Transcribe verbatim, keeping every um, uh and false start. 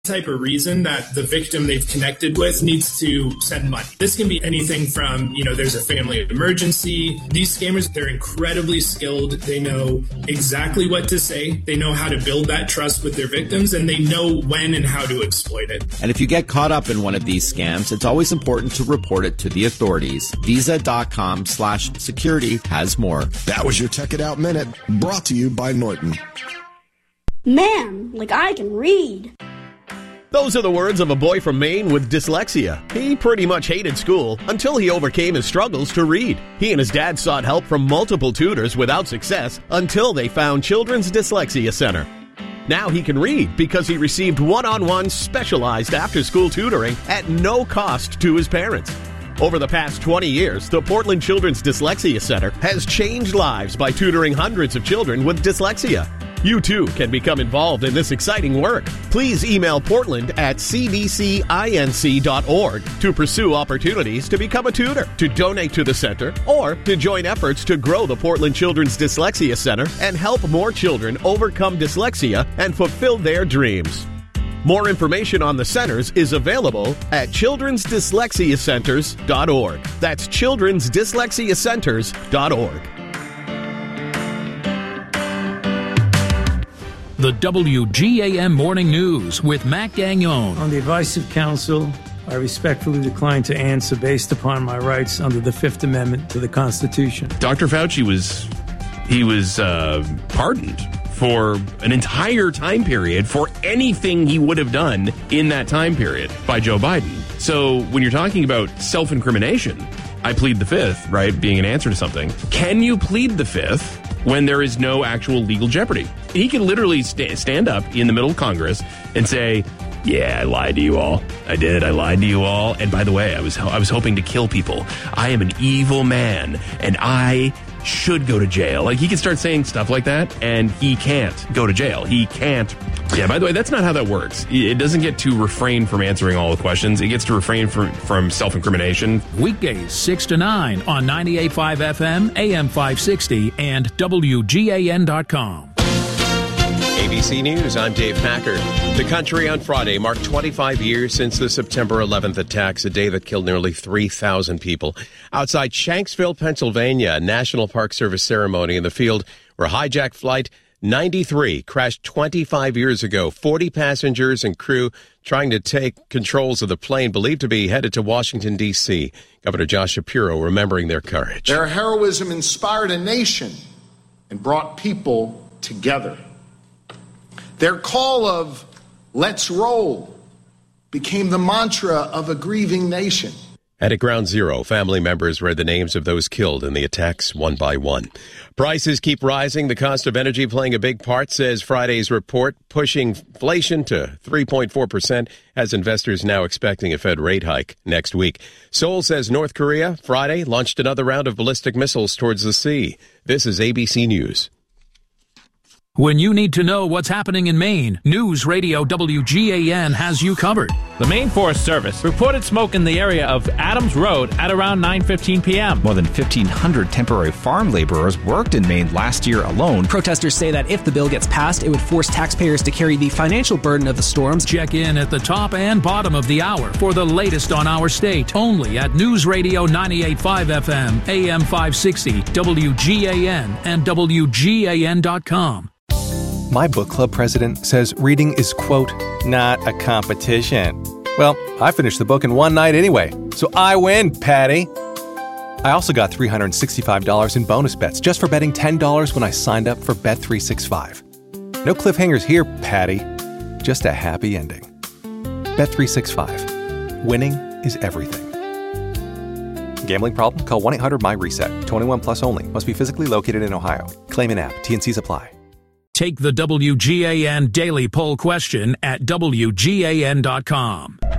type of reason that the victim they've connected with needs to send money. This can be anything from, you know, there's a family emergency. These scammers, they're incredibly skilled. They know exactly what to say. They know how to build that trust with their victims, and they know when and how to exploit it. And if you get caught up in one of these scams, it's always important to report it to the authorities. Visa.com slash security has more. That was your Tech It Out Minute, brought to you by Norton. Man, like I can read. Those are the words of a boy from Maine with dyslexia. He pretty much hated school until he overcame his struggles to read. He and his dad sought help from multiple tutors without success until they found Children's Dyslexia Center. Now he can read because he received one-on-one specialized after-school tutoring at no cost to his parents. Over the past twenty years, the Portland Children's Dyslexia Center has changed lives by tutoring hundreds of children with dyslexia. You too can become involved in this exciting work. Please email Portland at c d c inc dot org to pursue opportunities to become a tutor, to donate to the center, or to join efforts to grow the Portland Children's Dyslexia Center and help more children overcome dyslexia and fulfill their dreams. More information on the centers is available at children's dyslexia centers dot org. That's children's dyslexia centers dot org. The W G A M Morning News with Matt Gagnon. On the advice of counsel, I respectfully decline to answer based upon my rights under the Fifth Amendment to the Constitution. Doctor Fauci was, he was uh, pardoned for an entire time period for anything he would have done in that time period by Joe Biden. So when you're talking about self-incrimination, I plead the fifth, right, being an answer to something. Can you plead the fifth when there is no actual legal jeopardy? He can literally st- stand up in the middle of Congress and say, yeah, I lied to you all. I did. I lied to you all. And by the way, I was I was hoping to kill people. I am an evil man, and I should go to jail. Like, he can start saying stuff like that, and he can't go to jail. He can't. Yeah, by the way, that's not how that works. It doesn't get to refrain from answering all the questions. It gets to refrain from, from self-incrimination. Weekdays, six to nine on ninety-eight point five F M, A M five sixty, and W G A N dot com. A B C News, I'm Dave Packard. The country on Friday marked twenty-five years since the September eleventh attacks, a day that killed nearly three thousand people. Outside Shanksville, Pennsylvania, a National Park Service ceremony in the field where hijacked flight ninety-three crashed twenty-five years ago. forty passengers and crew trying to take controls of the plane believed to be headed to Washington, D C Governor Josh Shapiro remembering their courage. Their heroism inspired a nation and brought people together. Their call of "Let's roll" became the mantra of a grieving nation. And at Ground Zero, family members read the names of those killed in the attacks one by one. Prices keep rising. The cost of energy playing a big part, says Friday's report, pushing inflation to three point four percent as investors now expecting a Fed rate hike next week. Seoul says North Korea Friday launched another round of ballistic missiles towards the sea. This is A B C News. When you need to know what's happening in Maine, News Radio W G A N has you covered. The Maine Forest Service reported smoke in the area of Adams Road at around nine fifteen p.m. More than fifteen hundred temporary farm laborers worked in Maine last year alone. Protesters say that if the bill gets passed, it would force taxpayers to carry the financial burden of the storms. Check in at the top and bottom of the hour for the latest on our state, only at News Radio ninety-eight point five F M, A M five sixty, W G A N, and W G A N dot com. My book club president says reading is, quote, not a competition. Well, I finished the book in one night anyway, so I win, Patty. I also got three hundred sixty-five dollars in bonus bets just for betting ten dollars when I signed up for Bet three sixty-five. No cliffhangers here, Patty. Just a happy ending. Bet three sixty-five. Winning is everything. Gambling problem? Call one eight hundred my reset. twenty-one plus only. Must be physically located in Ohio. Claim in app. T and C's apply. Take the W G A N Daily Poll question at W G A N dot com.